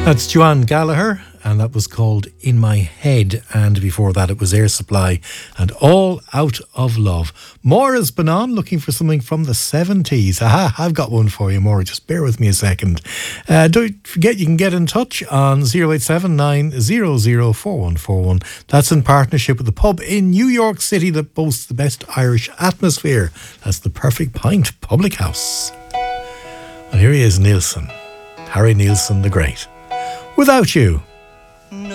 That's Joanne Gallagher, and that was called In My Head. And before that, it was Air Supply and All Out of Love. Maura's been on looking for something from the 70s. Aha, I've got one for you, Maura. Just bear with me a second. Don't forget you can get in touch on 087 900 4141. That's in partnership with the pub in New York City that boasts the best Irish atmosphere. That's the Perfect Pint Public House. And here he is, Nielsen. Harry Nielsen the Great. Without You.